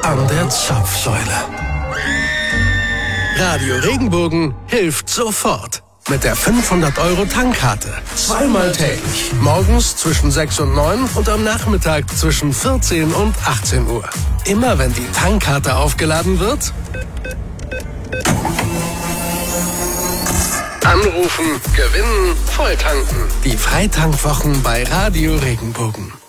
an der Zapfsäule. Radio Regenbogen hilft sofort. Mit der 500-Euro-Tankkarte. Zweimal täglich. Morgens zwischen 6 und 9 und am Nachmittag zwischen 14 und 18 Uhr. Immer wenn die Tankkarte aufgeladen wird, anrufen, gewinnen, volltanken. Die Freitankwochen bei Radio Regenbogen.